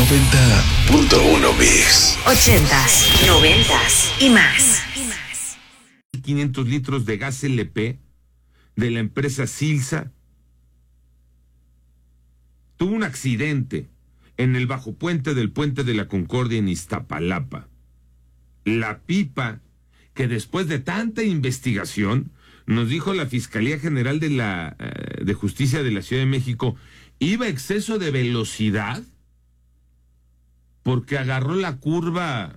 90.1 Mix. 80s, 90s y más. 500 litros de gas LP de la empresa Silsa tuvo un accidente en el bajopuente del Puente de la Concordia en Iztapalapa. La pipa, que después de tanta investigación, nos dijo la Fiscalía General de Justicia de la Ciudad de México, iba a exceso de velocidad porque agarró la curva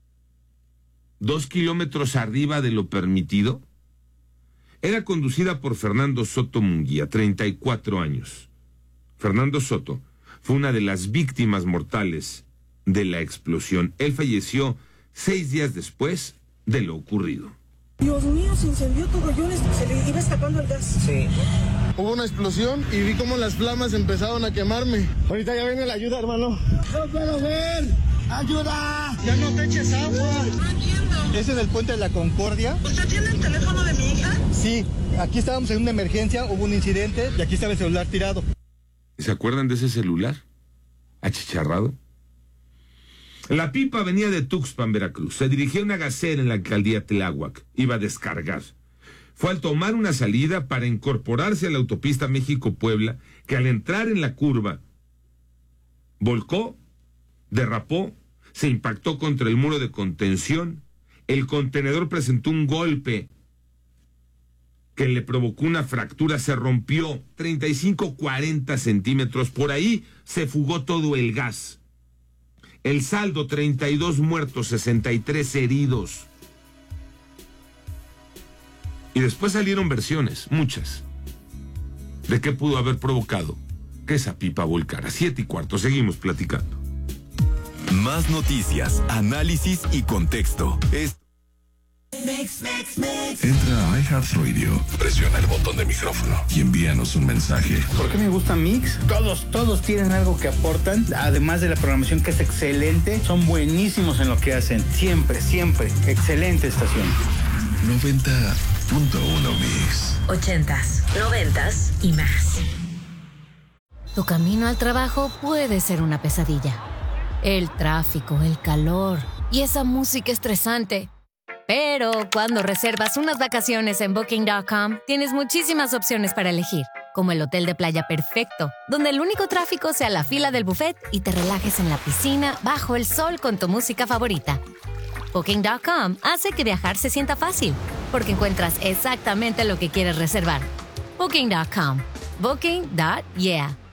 2 kilómetros arriba de lo permitido. Era conducida por Fernando Soto Munguía, 34 años. Fernando Soto fue una de las víctimas mortales de la explosión. Él falleció 6 días después de lo ocurrido. Dios mío, se incendió todo, se le iba escapando el gas. Sí. Hubo una explosión y vi cómo las flamas empezaron a quemarme. Ahorita ya viene la ayuda, hermano. ¡No puedo ver! ¡Ayuda! ¡Ya no te eches agua! No entiendo. ¿Ese es el Puente de la Concordia? ¿Usted tiene el teléfono de mi hija? Sí, aquí estábamos en una emergencia, hubo un incidente y aquí estaba el celular tirado. ¿Se acuerdan de ese celular? Achicharrado. La pipa venía de Tuxpan, Veracruz. Se dirigía a una gasera en la alcaldía Tláhuac. Iba a descargar. Fue al tomar una salida para incorporarse a la autopista México-Puebla, que al entrar en la curva volcó, derrapó, se impactó contra el muro de contención. El contenedor presentó un golpe que le provocó una fractura, se rompió 35-40 centímetros. Por ahí se fugó todo el gas. El saldo, 32 muertos, 63 heridos. Y después salieron versiones, muchas, de qué pudo haber provocado que esa pipa volcara. 7:15, seguimos platicando. Más noticias, análisis y contexto. Entra a iHeartRadio, presiona el botón de micrófono y envíanos un mensaje. ¿Por qué me gusta Mix? Todos tienen algo que aportan, además de la programación que es excelente, son buenísimos en lo que hacen, siempre, excelente estación. 90.1 Mix. 80s, 90s y más. Tu camino al trabajo puede ser una pesadilla. El tráfico, el calor y esa música estresante. Pero cuando reservas unas vacaciones en Booking.com, tienes muchísimas opciones para elegir, como el hotel de playa perfecto, donde el único tráfico sea la fila del buffet y te relajes en la piscina bajo el sol con tu música favorita. Booking.com hace que viajar se sienta fácil, porque encuentras exactamente lo que quieres reservar. Booking.com. Booking.yeah.